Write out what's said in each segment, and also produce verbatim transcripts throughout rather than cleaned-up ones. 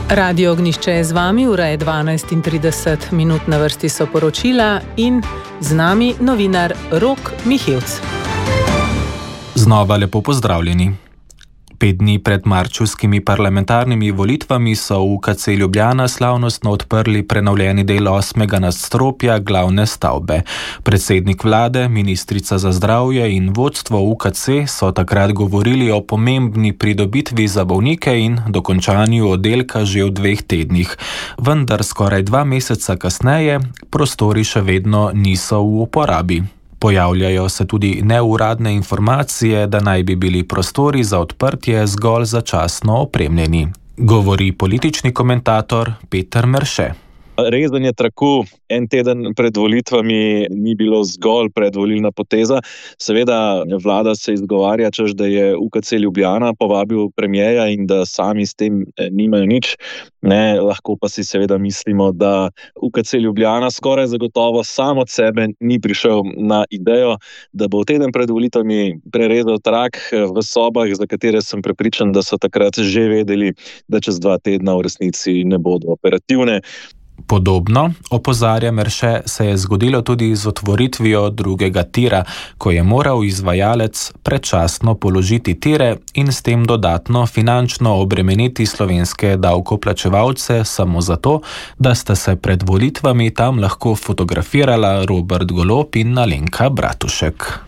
Radio Ognjišče je z vami, ura je dvanajst in trideset minut, na vrsti so poročila in z nami novinar Rok Mihevc. Znova lepo pozdravljeni. Pet dni pred marčevskimi parlamentarnimi volitvami so v U K C Ljubljana slavnostno odprli prenovljeni del osmega nadstropja glavne stavbe. Predsednik vlade, ministrica za zdravje in vodstvo U K C so takrat govorili o pomembni pridobitvi za bolnike in dokončanju oddelka že v dveh tednih. Vendar skoraj dva meseca kasneje prostori še vedno niso v uporabi. Pojavljajo se tudi neuradne informacije, da naj bi bili prostori za odprtje zgolj začasno opremljeni. Govori politični komentator Peter Merše. Rezanje traku en teden pred volitvami ni bilo zgolj predvolilna poteza. Seveda vlada se izgovarja, češ, da je U K C Ljubljana povabil premierja in da sami s tem nimajo nič. Ne, lahko pa si seveda mislimo, da U K C Ljubljana skoraj zagotovo sam od sebe ni prišel na idejo, da bo v teden pred volitvami prerezal trak v sobah, za katere sem prepričan, da so takrat že vedeli, da čez dva tedna v resnici ne bodo operativne. Podobno, opozarja Merše, se je zgodilo tudi z otvoritvijo drugega tira, ko je moral izvajalec predčasno položiti tire in s tem dodatno finančno obremeniti slovenske davkoplačevalce samo zato, da sta se pred volitvami tam lahko fotografirala Robert Golob in Alenka Bratušek.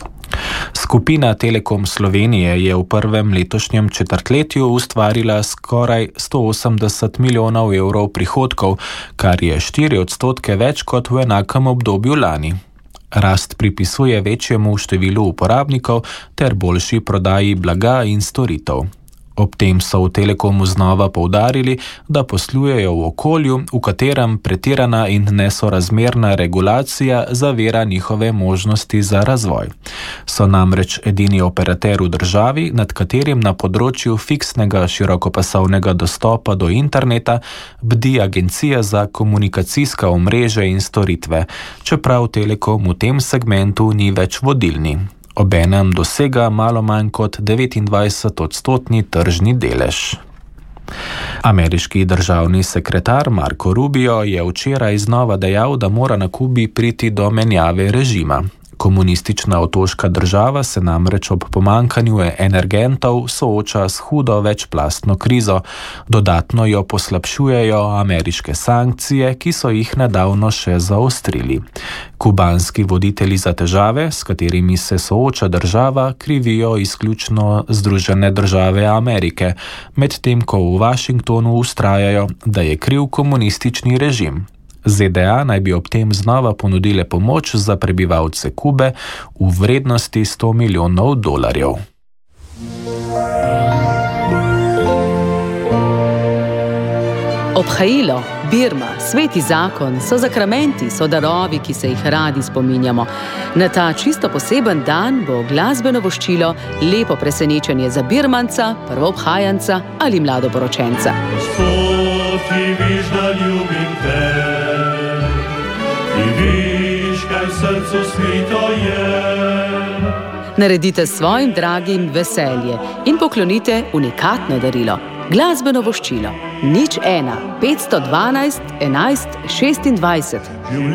Skupina Telekom Slovenije je v prvem letošnjem četrtletju ustvarila skoraj sto osemdeset milijonov evrov prihodkov, kar je štiri odstotke več kot v enakem obdobju lani. Rast pripisuje večjemu številu uporabnikov ter boljši prodaji blaga in storitev. Ob tem so v Telekomu znova poudarili, da poslujejo v okolju, v katerem pretirana in nesorazmerna regulacija zavira njihove možnosti za razvoj. So namreč edini operater v državi, nad katerim na področju fiksnega širokopasovnega dostopa do interneta bdi Agencija za komunikacijska omrežja in storitve, čeprav Telekom v tem segmentu ni več vodilni. Obenem dosega malo manj kot devetindvajset odstotni tržni delež. Ameriški državni sekretar Marco Rubio je včeraj znova dejal, da mora na Kubi priti do menjave režima. Komunistična otoška država se namreč ob pomanjkanju energentov sooča s hudo večplastno krizo. Dodatno jo poslabšujejo ameriške sankcije, ki so jih nedavno še zaostrili. Kubanski voditelji za težave, s katerimi se sooča država, krivijo izključno Združene države Amerike, medtem ko v Washingtonu vztrajajo, da je kriv komunistični režim. Z D A naj bi ob tem znova ponudile pomoč za prebivalce Kube v vrednosti sto milijonov dolarjev. Obhajilo, Birma, sveti zakon, so zakramenti, so darovi, ki se jih radi spominjamo. Na ta čisto poseben dan bo glasbeno voščilo lepo presenečenje za Birmanca, prvoobhajanca ali mladoporočenca. Gospod, ti viš, da ljubim te, ti viš, kaj v srcu skrito je. Naredite svojim dragim veselje in poklonite unikatno darilo. Glasbeno voščilo. Nič ena, petsto dvanajst, enajst, šestindvajset.